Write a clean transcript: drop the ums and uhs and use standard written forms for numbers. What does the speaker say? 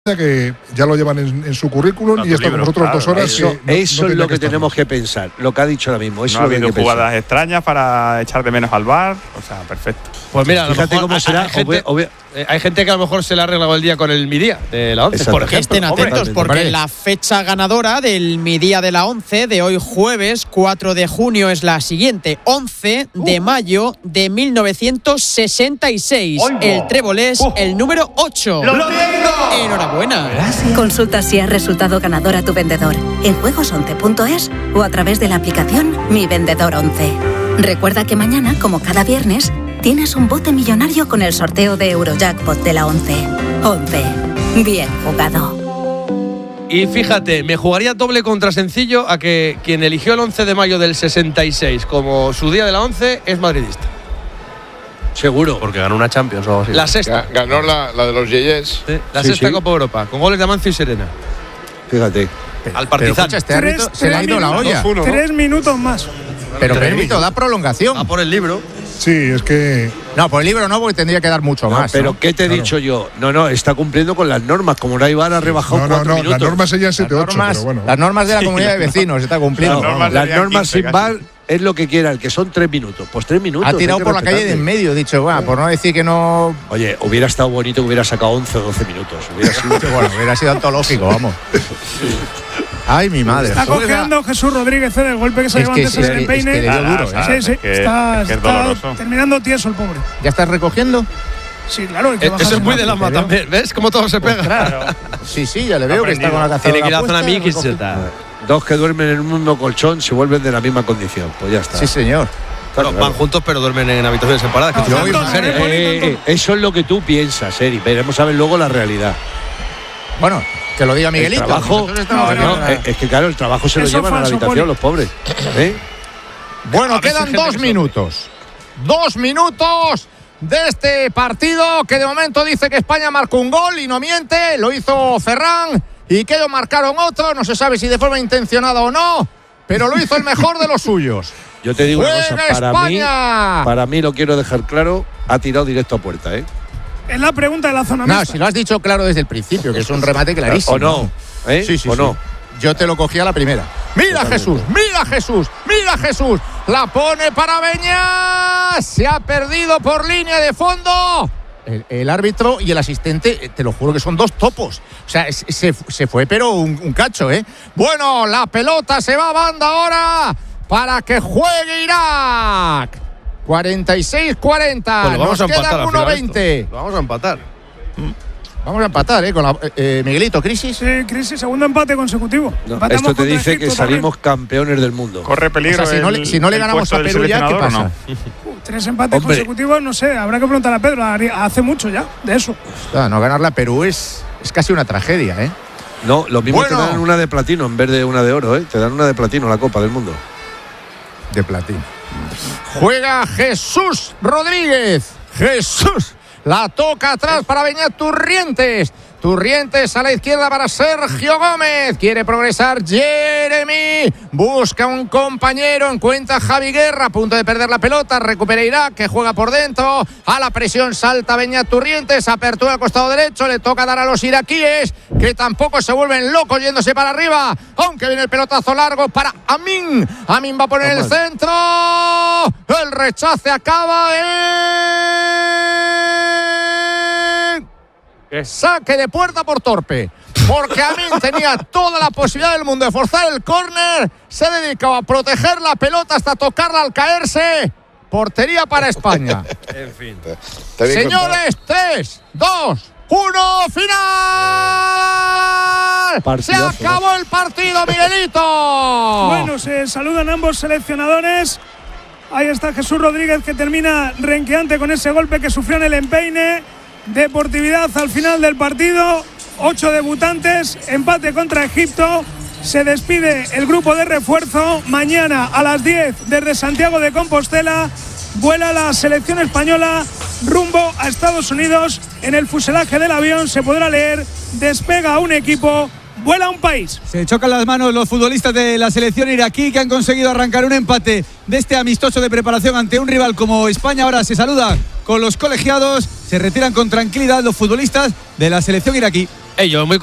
que ya lo llevan en su currículum y esto con nosotros 2 horas. Eso es lo que tenemos que pensar, lo que ha dicho ahora mismo. Eso no ha habido jugadas extrañas para echar de menos al VAR, o sea, perfecto. Pues mira, fíjate cómo será. Hay gente que a lo mejor se le ha arreglado el día con el Mi Día de la 11, por ejemplo. Estén atentos, porque la fecha ganadora del Mi Día de la 11 de hoy jueves 4 de junio es la siguiente: 11 de mayo de 1966. El trébol es el número 8. ¡Lo tengo! Enhorabuena. Consulta si has resultado ganador a tu vendedor en juegos11.es o a través de la aplicación Mi Vendedor 11. Recuerda que mañana, como cada viernes, tienes un bote millonario con el sorteo de Eurojackpot de la 11. 11. Bien jugado. Y fíjate, me jugaría doble contra sencillo a que quien eligió el 11 de mayo del 66 como su día de la 11 es madridista. Seguro. Porque ganó una Champions o algo así. La sexta. Ganó la de los Yeyes. Sí, la sexta Copa Europa, con goles de Amancio y Serena. Fíjate. Al Partizan. Este árbitro se le ha ido la olla. 3 minutos más. Pero permito, da prolongación. A por el libro. Sí, es que… No, por el libro no, porque tendría que dar mucho más. Pero ¿qué te he dicho yo? No, está cumpliendo con las normas. Como no hay VAR, ha rebajado 4 minutos. Las normas serían 7-8, pero bueno. Las normas de la comunidad de vecinos está cumpliendo. Las normas sin VAR es lo que quieran, que son 3 minutos. Pues 3 minutos. Ha tirado por la calle de en medio, dicho, por no decir que no… Oye, hubiera estado bonito que hubiera sacado 11 o 12 minutos. Hubiera sido antológico, vamos. Ay, mi madre. Está cojeando Jesús Rodríguez del golpe que se llevó antes en el peine. Es que le dio duro, sí. Está terminando tieso el pobre. ¿Ya estás recogiendo? Sí, claro. Eso es muy de Lama también. ¿Ves cómo todo se pega? Claro. Sí, ya le veo que está con la cazadora. Tiene que ir a la zona mix. Dos que duermen en un mismo colchón se vuelven de la misma condición. Pues ya está. Sí, señor. Claro. Van juntos, pero duermen en habitaciones separadas. Eso es lo que tú piensas, Eri. Veremos a ver luego la realidad. Bueno, que lo diga Miguelito. El trabajo, es que claro, el trabajo se lo llevan a la habitación los pobres. Bueno, quedan 2 minutos. 2 minutos de este partido que de momento dice que España marcó un gol y no miente. Lo hizo Ferran y que ellos marcaron otro. No se sabe si de forma intencionada o no, pero lo hizo el mejor de los suyos. Yo te digo una cosa, España. para mí lo quiero dejar claro, ha tirado directo a puerta, Es la pregunta de la zona mixta. No, si lo has dicho claro desde el principio, que es un remate clarísimo. ¿O no? Sí, ¿o no? Yo te lo cogí a la primera. ¡Mira Jesús! La pone para Beñat. Se ha perdido por línea de fondo. El árbitro y el asistente, te lo juro que son 2 topos. O sea, se fue, pero un cacho, Bueno, la pelota se va a banda ahora para que juegue Irak. 46-40. Bueno, Nos queda 1-20. Vamos a empatar. Vamos a empatar, con la Miguelito, ¿crisis? Sí, crisis, segundo empate consecutivo. Esto te dice que salimos campeones del mundo. Corre peligro. O sea, si no le ganamos a Perú ya, ¿qué pasa? No. 3 empates consecutivos, no sé, habrá que preguntar a Pedro. Hace mucho ya de eso. No ganarle a Perú es casi una tragedia, No, lo mismo te dan una de platino en vez de una de oro, Te dan una de platino la Copa del Mundo. De platino. Juega Jesús Rodríguez. Jesús. La toca atrás para Beñat Turrientes. Turrientes a la izquierda para Sergio Gómez. Quiere progresar Jeremy. Busca un compañero. Encuentra a Javi Guerra. A punto de perder la pelota. Recupera Irak, que juega por dentro. A la presión salta Beñat Turrientes. Apertura al costado derecho. Le toca dar a los iraquíes, que tampoco se vuelven locos yéndose para arriba. Aunque viene el pelotazo largo para Amin. Amin va a poner el centro. El rechace acaba saque de puerta por torpe, porque Amin tenía toda la posibilidad del mundo de forzar el córner, se dedicaba a proteger la pelota hasta tocarla al caerse. Portería para España. En fin. Señores, 3, 2, 1, final. Partidazo. Se acabó el partido, Miguelito. Bueno, se saludan ambos seleccionadores. Ahí está Jesús Rodríguez, que termina renqueante con ese golpe que sufrió en el empeine. Deportividad al final del partido. 8 debutantes, empate contra Egipto. Se despide el grupo de refuerzo. Mañana a las 10 desde Santiago de Compostela vuela la selección española rumbo a Estados Unidos. En el fuselaje del avión se podrá leer: despega un equipo, vuela un país. Se chocan las manos los futbolistas de la selección iraquí, que han conseguido arrancar un empate de este amistoso de preparación ante un rival como España. Ahora se saludan con los colegiados, se retiran con tranquilidad los futbolistas de la selección iraquí. Yo muy